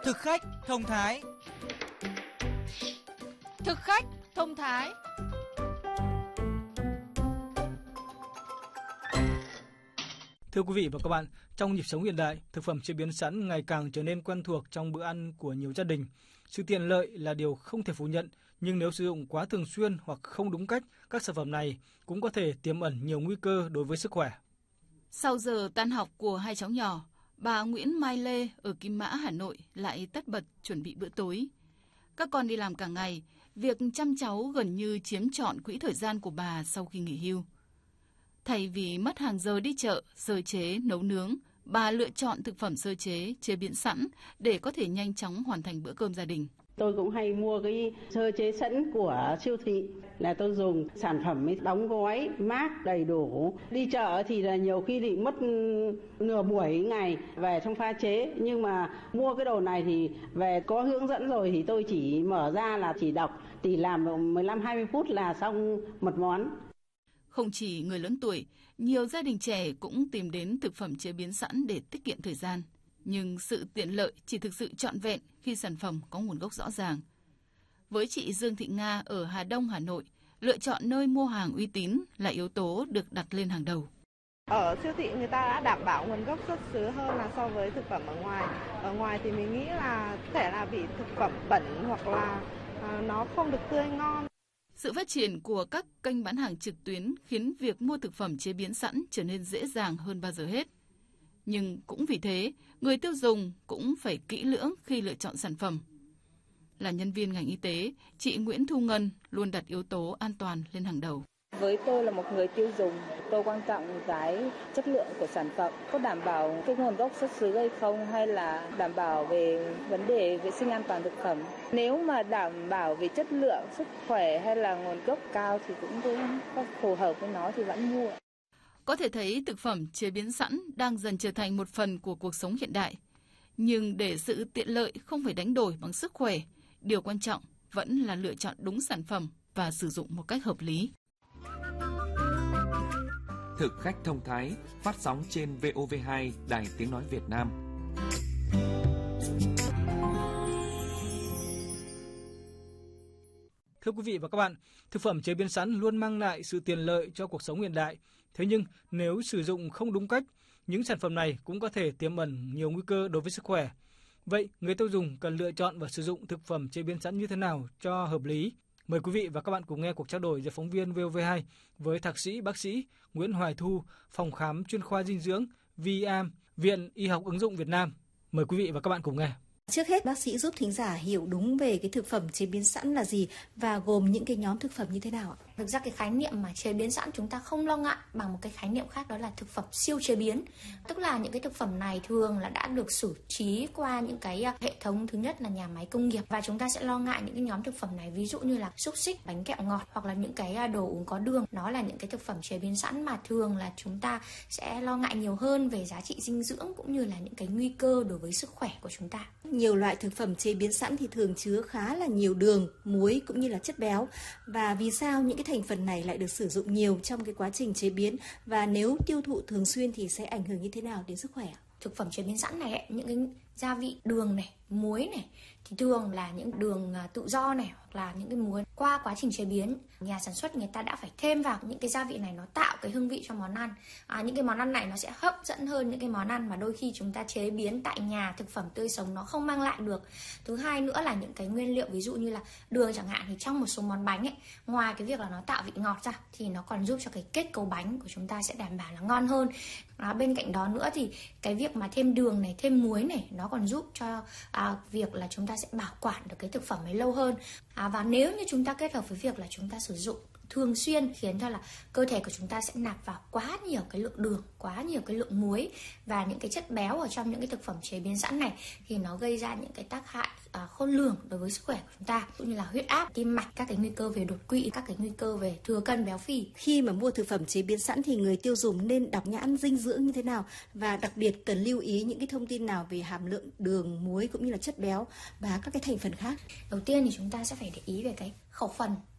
Thực khách thông thái. Thực khách thông thái. Thưa quý vị và các bạn, trong nhịp sống hiện đại, thực phẩm chế biến sẵn ngày càng trở nên quen thuộc trong bữa ăn của nhiều gia đình. Sự tiện lợi là điều không thể phủ nhận, nhưng nếu sử dụng quá thường xuyên hoặc không đúng cách, các sản phẩm này cũng có thể tiềm ẩn nhiều nguy cơ đối với sức khỏe. Sau giờ tan học của hai cháu nhỏ, bà Nguyễn Mai Lê ở Kim Mã, Hà Nội lại tất bật chuẩn bị bữa tối. Các con đi làm cả ngày, việc chăm cháu gần như chiếm trọn quỹ thời gian của bà sau khi nghỉ hưu. Thay vì mất hàng giờ đi chợ, sơ chế, nấu nướng, bà lựa chọn thực phẩm sơ chế, chế biến sẵn để có thể nhanh chóng hoàn thành bữa cơm gia đình. Tôi cũng hay mua cái sơ chế sẵn của siêu thị, là tôi dùng sản phẩm ấy đóng gói mác đầy đủ. Đi chợ thì là nhiều khi bị mất nửa buổi ngày về trong pha chế, nhưng mà mua cái đồ này thì về có hướng dẫn rồi thì tôi chỉ mở ra là chỉ đọc, chỉ làm 15-20 phút là xong một món. Không chỉ người lớn tuổi, nhiều gia đình trẻ cũng tìm đến thực phẩm chế biến sẵn để tiết kiệm thời gian. Nhưng sự tiện lợi chỉ thực sự trọn vẹn khi sản phẩm có nguồn gốc rõ ràng. Với chị Dương Thị Nga ở Hà Đông, Hà Nội, lựa chọn nơi mua hàng uy tín là yếu tố được đặt lên hàng đầu. Ở siêu thị người ta đã đảm bảo nguồn gốc xuất xứ hơn là so với thực phẩm ở ngoài. Ở ngoài thì mình nghĩ là có thể là bị thực phẩm bẩn hoặc là nó không được tươi ngon. Sự phát triển của các kênh bán hàng trực tuyến khiến việc mua thực phẩm chế biến sẵn trở nên dễ dàng hơn bao giờ hết. Nhưng cũng vì thế, người tiêu dùng cũng phải kỹ lưỡng khi lựa chọn sản phẩm. Là nhân viên ngành y tế, chị Nguyễn Thu Ngân luôn đặt yếu tố an toàn lên hàng đầu. Với tôi là một người tiêu dùng, tôi quan trọng cái chất lượng của sản phẩm, có đảm bảo cái nguồn gốc xuất xứ hay không, hay là đảm bảo về vấn đề vệ sinh an toàn thực phẩm. Nếu mà đảm bảo về chất lượng, sức khỏe hay là nguồn gốc cao thì cũng có phù hợp với nó thì vẫn mua. Có thể thấy thực phẩm chế biến sẵn đang dần trở thành một phần của cuộc sống hiện đại. Nhưng để sự tiện lợi không phải đánh đổi bằng sức khỏe, điều quan trọng vẫn là lựa chọn đúng sản phẩm và sử dụng một cách hợp lý. Thực khách thông thái, phát sóng trên VOV2, Đài Tiếng Nói Việt Nam. Thưa quý vị và các bạn, thực phẩm chế biến sẵn luôn mang lại sự tiện lợi cho cuộc sống hiện đại. Thế nhưng nếu sử dụng không đúng cách, những sản phẩm này cũng có thể tiềm ẩn nhiều nguy cơ đối với sức khỏe. Vậy, người tiêu dùng cần lựa chọn và sử dụng thực phẩm chế biến sẵn như thế nào cho hợp lý? Mời quý vị và các bạn cùng nghe cuộc trao đổi giữa phóng viên VOV2 với thạc sĩ bác sĩ Nguyễn Hoài Thu, phòng khám chuyên khoa dinh dưỡng VIAM, Viện Y học ứng dụng Việt Nam. Mời quý vị và các bạn cùng nghe. Trước hết, bác sĩ giúp thính giả hiểu đúng về cái thực phẩm chế biến sẵn là gì và gồm những cái nhóm thực phẩm như thế nào ạ? Thực ra cái khái niệm mà chế biến sẵn chúng ta không lo ngại bằng một cái khái niệm khác, đó là thực phẩm siêu chế biến. Tức là những cái thực phẩm này thường là đã được xử trí qua những cái hệ thống, thứ nhất là nhà máy công nghiệp, và chúng ta sẽ lo ngại những cái nhóm thực phẩm này, ví dụ như là xúc xích, bánh kẹo ngọt hoặc là những cái đồ uống có đường. Nó là những cái thực phẩm chế biến sẵn mà thường là chúng ta sẽ lo ngại nhiều hơn về giá trị dinh dưỡng cũng như là những cái nguy cơ đối với sức khỏe của chúng ta. Nhiều loại thực phẩm chế biến sẵn thì thường chứa khá là nhiều đường, muối cũng như là chất béo. Và vì sao những cái thành phần này lại được sử dụng nhiều trong cái quá trình chế biến, và nếu tiêu thụ thường xuyên thì sẽ ảnh hưởng như thế nào đến sức khỏe ạ? Thực phẩm chế biến sẵn này, những cái gia vị đường này, muối này thì thường là những đường tự do này, hoặc là những cái muối qua quá trình chế biến, nhà sản xuất người ta đã phải thêm vào những cái gia vị này, nó tạo cái hương vị cho món ăn. Những cái món ăn này nó sẽ hấp dẫn hơn những cái món ăn mà đôi khi chúng ta chế biến tại nhà, thực phẩm tươi sống nó không mang lại được. Thứ hai nữa là những cái nguyên liệu, ví dụ như là đường chẳng hạn, thì trong một số món bánh ấy, ngoài cái việc là nó tạo vị ngọt ra thì nó còn giúp cho cái kết cấu bánh của chúng ta sẽ đảm bảo là ngon hơn. Bên cạnh đó nữa thì cái việc mà thêm đường này, thêm muối này, nó còn giúp cho việc là chúng ta sẽ bảo quản được cái thực phẩm ấy lâu hơn. Và nếu như chúng ta kết hợp với việc là chúng ta sử dụng thường xuyên, khiến cho là cơ thể của chúng ta sẽ nạp vào quá nhiều cái lượng đường, quá nhiều cái lượng muối và những cái chất béo ở trong những cái thực phẩm chế biến sẵn này, thì nó gây ra những cái tác hại khôn lường đối với sức khỏe của chúng ta, cũng như là huyết áp, tim mạch, các cái nguy cơ về đột quỵ, các cái nguy cơ về thừa cân béo phì. Khi mà mua thực phẩm chế biến sẵn thì người tiêu dùng nên đọc nhãn dinh dưỡng như thế nào, và đặc biệt cần lưu ý những cái thông tin nào về hàm lượng đường, muối cũng như là chất béo và các cái thành phần khác? Đầu tiên thì chúng ta sẽ phải để ý về cái khẩu phần